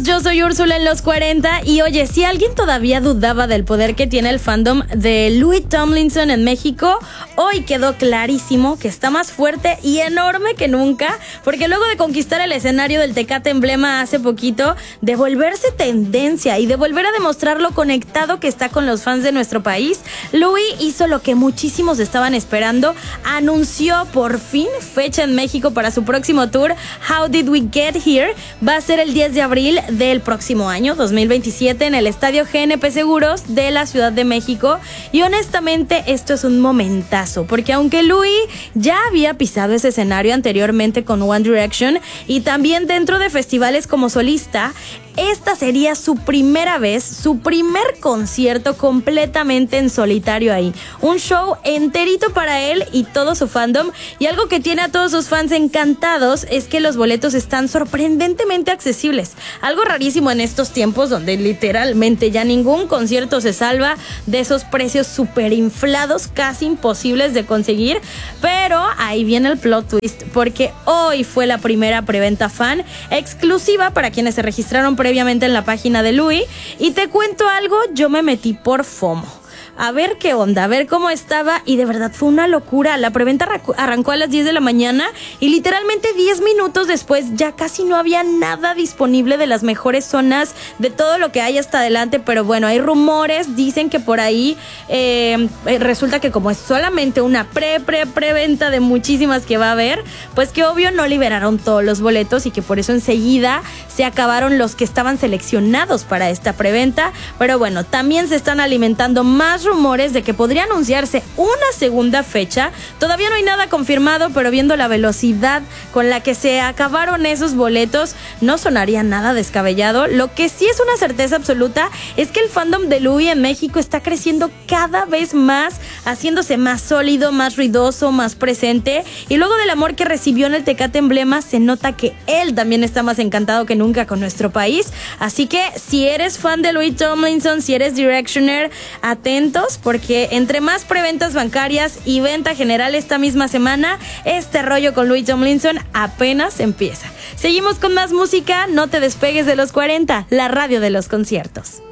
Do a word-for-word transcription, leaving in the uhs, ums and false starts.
yo soy Úrsula en los cuarenta y oye, si alguien todavía dudaba del poder que tiene el fandom de Louis Tomlinson en México, hoy quedó clarísimo que está más fuerte y enorme que nunca, porque luego de conquistar el escenario del Tecate Emblema hace poquito, de volverse tendencia y de volver a demostrar lo conectado que está con los fans de nuestro país, Louis hizo lo que muchísimos estaban esperando, anunció por fin fecha en México para su próximo tour, How Did We Get Here. Va a ser el diez de abril del próximo año, dos mil veintisiete, en el Estadio G N P Seguros de la Ciudad de México. Y honestamente, esto es un momentazo, porque aunque Louis ya había pisado ese escenario anteriormente con One Direction y también dentro de festivales como solista, esta sería su primera vez, su primer concierto completamente en solitario ahí. Un show enterito para él y todo su fandom. Y algo que tiene a todos sus fans encantados es que los boletos están sorprendentemente accesibles. Algo rarísimo en estos tiempos donde literalmente ya ningún concierto se salva de esos precios súper inflados, casi imposibles de conseguir. Pero ahí viene el plot twist, porque hoy fue la primera preventa fan exclusiva para quienes se registraron previamente en la página de Louis. Y te cuento algo, yo me metí por FOMO a ver qué onda, a ver cómo estaba, y de verdad fue una locura. La preventa arrancó a las diez de la mañana y literalmente diez minutos después ya casi no había nada disponible de las mejores zonas, de todo lo que hay hasta adelante. Pero bueno, hay rumores, dicen que por ahí eh, resulta que como es solamente una pre, pre, preventa de muchísimas que va a haber, pues que obvio no liberaron todos los boletos y que por eso enseguida se acabaron los que estaban seleccionados para esta preventa. Pero bueno, también se están alimentando más rumores de que podría anunciarse una segunda fecha. Todavía no hay nada confirmado, pero viendo la velocidad con la que se acabaron esos boletos, no sonaría nada descabellado. Lo que sí es una certeza absoluta es que el fandom de Louis en México está creciendo cada vez más, haciéndose más sólido, más ruidoso, más presente. Y luego del amor que recibió en el Tecate Emblema, se nota que él también está más encantado que nunca con nuestro país. Así que si eres fan de Louis Tomlinson, si eres Directioner, atento, porque entre más preventas bancarias y venta general esta misma semana, este rollo con Louis Tomlinson apenas empieza. Seguimos con más música, no te despegues de los cuarenta, la radio de los conciertos.